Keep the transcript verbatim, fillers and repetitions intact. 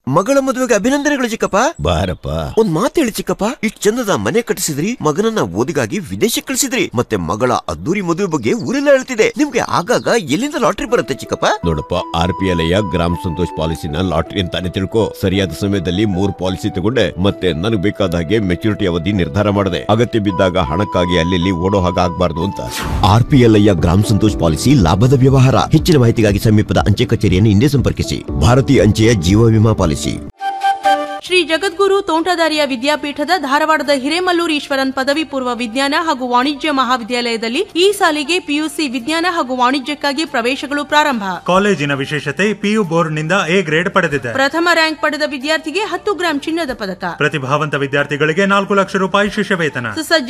ಮಗಳ ಮದುವೆಗೆ ಅಭಿನಂದನೆಗಳು ಚಿಕ್ಕಪ್ಪ. ಬಾರಪ್ಪ. ಒಂದ್ ಮಾತು ಹೇಳಿ ಚಿಕ್ಕಪ್ಪ, ಇಷ್ಟ್ ಚಂದದ ಮನೆ ಕಟ್ಟಿಸಿದ್ರಿ, ಮಗನನ್ನ ಓದಿಗಾಗಿ ವಿದೇಶಕ್ಕೆ ಕಳಿಸಿದ್ರಿ, ಮತ್ತೆ ಮಗಳ ಅದ್ದೂರಿ ಮದುವೆ ಬಗ್ಗೆ ಊರೆಲ್ಲ ಹೇಳ್ತಿದೆ. ನಿಮ್ಗೆ ಆಗಾಗ ಎಲ್ಲಿಂದ ಲಾಟ್ರಿ ಬರುತ್ತೆ ಚಿಕ್ಕಪ್ಪ? ನೋಡಪ್ಪ, R P L gram Santosh ಪಾಲಿಸಿನ lottery ಅಂತಾನೆ ತಿಳ್ಕೊ. ಸರಿಯಾದ ಸಮಯದಲ್ಲಿ ಮೂರ್ ಪಾಲಿಸಿ ತಗೊಂಡೆ, ಮತ್ತೆ ನನಗೆ ಬೇಕಾದ ಹಾಗೆ ಮೆಚುರಿಟಿ ಅವಧಿ ನಿರ್ಧಾರ ಮಾಡಿದೆ. ಅಗತ್ಯ ಬಿದ್ದಾಗ ಹಣಕ್ಕಾಗಿ ಅಲ್ಲಿ ಓಡೋ ಹಾಗೆ ಆಗ್ಬಾರ್ದು ಅಂತ. R P L gram Santosh policy ಲಾಭದ ವ್ಯವಹಾರ. ಹೆಚ್ಚಿನ ಮಾಹಿತಿಗಾಗಿ ಸಮೀಪದ ಅಂಚೆ ಕಚೇರಿಯನ್ನು ಹಿಂದೆ ಸಂಪರ್ಕಿಸಿ. ಭಾರತೀಯ ಅಂಚೆಯ ಜೀವ ವಿಮಾ ಪಾಲಿಸಿ. ಶ್ರೀ ಜಗದ್ಗುರು ತೋಂಟದಾರ್ಯ ವಿದ್ಯಾಪೀಠದ ಧಾರವಾಡದ ಹಿರೇಮಲ್ಲೂರು ಈಶ್ವರನ್ ಪದವಿ ಪೂರ್ವ ವಿಜ್ಞಾನ ಹಾಗೂ ವಾಣಿಜ್ಯ ಮಹಾವಿದ್ಯಾಲಯದಲ್ಲಿ ಈ ಸಾಲಿಗೆ ಪಿಯುಸಿ ವಿಜ್ಞಾನ ಹಾಗೂ ವಾಣಿಜ್ಯಕ್ಕಾಗಿ ಪ್ರವೇಶಗಳು ಪ್ರಾರಂಭ. ಕಾಲೇಜಿನ ವಿಶೇಷತೆ ಪಿಯು ಬೋರ್ಡ್ನಿಂದ ಎ ಗ್ರೇಡ್ ಪಡೆದಿದೆ. ಪ್ರಥಮ ರ್ಯಾಂಕ್ ಪಡೆದ ವಿದ್ಯಾರ್ಥಿಗೆ ಹತ್ತು ಗ್ರಾಂ ಚಿನ್ನದ ಪದಕ. ಪ್ರತಿಭಾವಂತ ವಿದ್ಯಾರ್ಥಿಗಳಿಗೆ ನಾಲ್ಕು ಲಕ್ಷ ರೂಪಾಯಿ ಶಿಷ್ಯವೇತನ.